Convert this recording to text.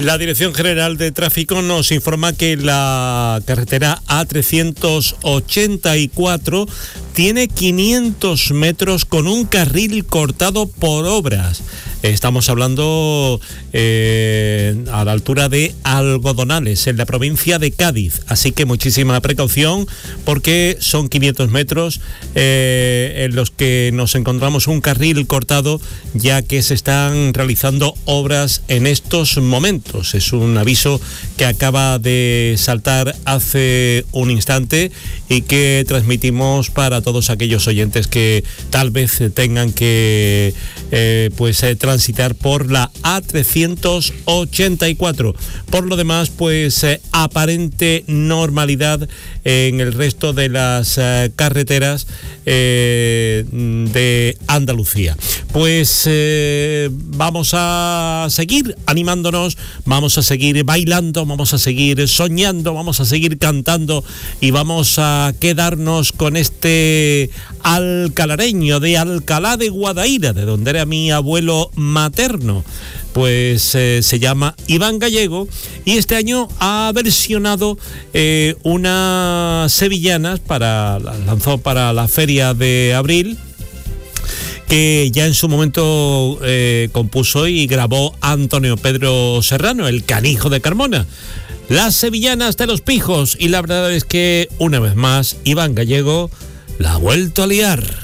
La Dirección General de Tráfico nos informa que la carretera A384 tiene 500 metros con un carril cortado por obras. Estamos hablando a la altura de Algodonales, en la provincia de Cádiz. Así que muchísima precaución, porque son 500 metros en los que nos encontramos un carril cortado, ya que se están realizando obras en estos momentos. Es un aviso que acaba de saltar hace un instante y que transmitimos para todos aquellos oyentes que tal vez tengan que transitar por la A384. Por lo demás, aparente normalidad en el resto de las carreteras de Andalucía. Vamos a seguir animándonos, vamos a seguir bailando, vamos a seguir soñando, vamos a seguir cantando y vamos a quedarnos con este alcalareño de Alcalá de Guadaira, de donde era mi abuelo materno. Se llama Iván Gallego y este año ha versionado unas sevillanas lanzó para la Feria de Abril, que ya en su momento compuso y grabó Antonio Pedro Serrano, el canijo de Carmona. Las sevillanas de los pijos, y la verdad es que una vez más Iván Gallego la ha vuelto a liar.